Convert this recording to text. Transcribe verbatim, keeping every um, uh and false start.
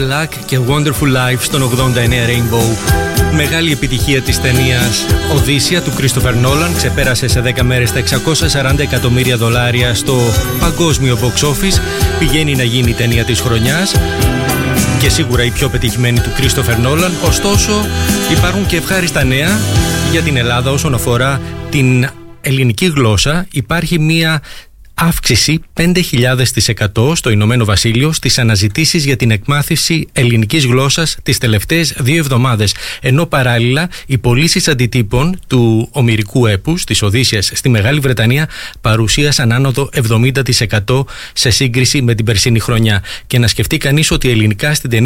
Black και Wonderful Life στον ογδόντα εννέα Rainbow. Μεγάλη επιτυχία της ταινίας Οδύσσεια του Christopher Nolan ξεπέρασε σε δέκα μέρες τα εξακόσια σαράντα εκατομμύρια δολάρια στο παγκόσμιο box office. Πηγαίνει να γίνει η ταινία της χρονιάς και σίγουρα η πιο πετυχημένη του Christopher Nolan. Ωστόσο, υπάρχουν και ευχάριστα νέα για την Ελλάδα όσον αφορά την ελληνική γλώσσα. Υπάρχει μία αύξηση πέντε χιλιάδες τοις εκατό στο Ηνωμένο Βασίλειο στις αναζητήσεις για την εκμάθηση ελληνικής γλώσσας τις τελευταίες δύο εβδομάδες. Ενώ παράλληλα οι πωλήσεις αντιτύπων του ομηρικού έπους της Οδύσσειας στη Μεγάλη Βρετανία παρουσίασαν άνοδο εβδομήντα τοις εκατό σε σύγκριση με την περσίνη χρονιά. Και να σκεφτεί κανείς ότι ελληνικά στην ταινία